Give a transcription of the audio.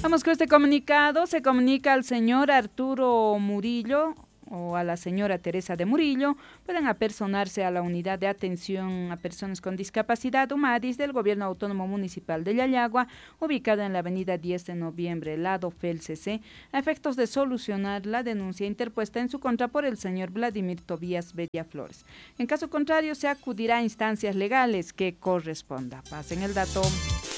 Vamos con este comunicado. Se comunica al señor Arturo Murillo o a la señora Teresa de Murillo. Pueden apersonarse a la Unidad de Atención a Personas con Discapacidad, UMADIS, del Gobierno Autónomo Municipal de Yayagua, ubicada en la avenida 10 de noviembre, lado FELCC, a efectos de solucionar la denuncia interpuesta en su contra por el señor Vladimir Tobías Bellaflores. En caso contrario, se acudirá a instancias legales que corresponda. Pasen el dato.